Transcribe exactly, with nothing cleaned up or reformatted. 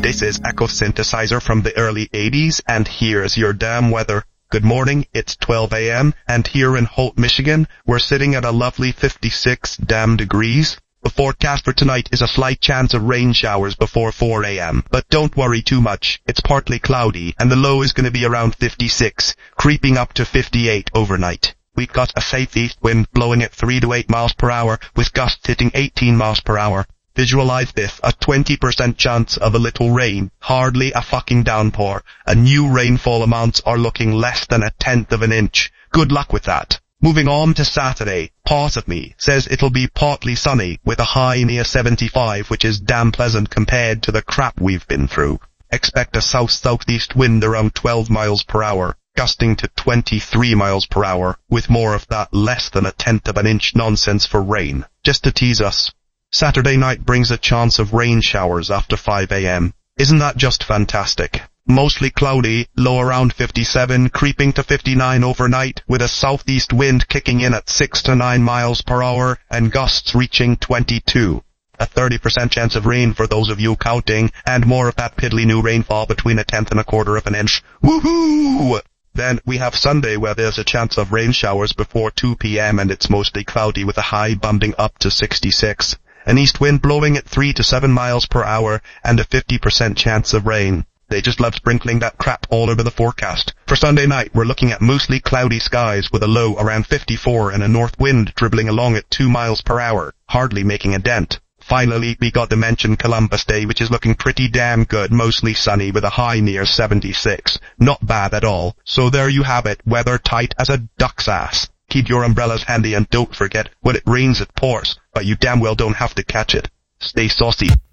This is Echo Synthesizer from the early eighties, and here's your damn weather. Good morning, it's twelve a m, and here in Holt, Michigan, we're sitting at a lovely fifty-six damn degrees. The forecast for tonight is a slight chance of rain showers before four a m, but don't worry too much. It's partly cloudy, and the low is going to be around fifty-six, creeping up to fifty-eight overnight. We've got a safe east wind blowing at three to eight miles per hour, with gusts hitting eighteen miles per hour. Visualize this, a twenty percent chance of a little rain, hardly a fucking downpour, and new rainfall amounts are looking less than a tenth of an inch. Good luck with that. Moving on to Saturday, part of me says it'll be partly sunny, with a high near seventy-five, which is damn pleasant compared to the crap we've been through. Expect a south-southeast wind around twelve miles per hour, gusting to twenty-three miles per hour, with more of that less than a tenth of an inch nonsense for rain, just to tease us. Saturday night brings a chance of rain showers after five a m. Isn't that just fantastic? Mostly cloudy, low around fifty-seven, creeping to fifty-nine overnight, with a southeast wind kicking in at six to nine miles per hour, and gusts reaching twenty-two. A thirty percent chance of rain for those of you counting, and more of that piddly new rainfall between a tenth and a quarter of an inch. Woohoo! Then we have Sunday, where there's a chance of rain showers before two p m, and it's mostly cloudy with a high bumping up to sixty-six. An east wind blowing at three to seven miles per hour, and a fifty percent chance of rain. They just love sprinkling that crap all over the forecast. For Sunday night, we're looking at mostly cloudy skies with a low around fifty-four and a north wind dribbling along at two miles per hour, hardly making a dent. Finally, we got to mention Columbus Day, which is looking pretty damn good, mostly sunny with a high near seventy-six. Not bad at all. So there you have it, weather tight as a duck's ass. Keep your umbrellas handy and don't forget, when it rains it pours, but you damn well don't have to catch it. Stay saucy.